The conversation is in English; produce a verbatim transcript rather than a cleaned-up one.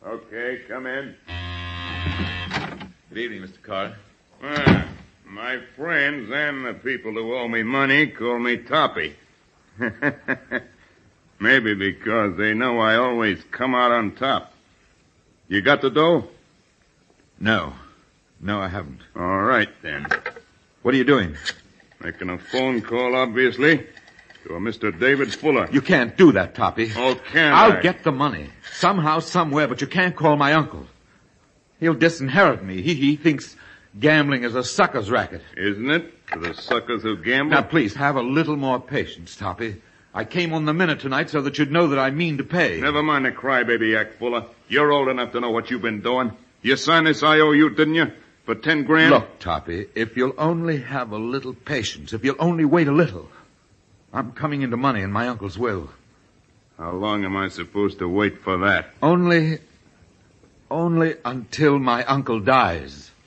Okay, come in. Good evening, Mister Carr. Ah, my friends and the people who owe me money call me Toppy. Maybe because they know I always come out on top. You got the dough? No. No, I haven't. All right, then. What are you doing? Making a phone call, obviously, to a Mister David Fuller. You can't do that, Toppy. Oh, can't I'll I? get the money. Somehow, somewhere, but you can't call my uncle. He'll disinherit me. He, he thinks gambling is a sucker's racket. Isn't it? For the suckers who gamble? Now, please, have a little more patience, Toppy. I came on the minute tonight so that you'd know that I mean to pay. Never mind the crybaby act, Fuller. You're old enough to know what you've been doing. You signed this I O U, didn't you? For ten grand? Look, Toppy, if you'll only have a little patience, if you'll only wait a little. I'm coming into money in my uncle's will. How long am I supposed to wait for that? Only... only until my uncle dies.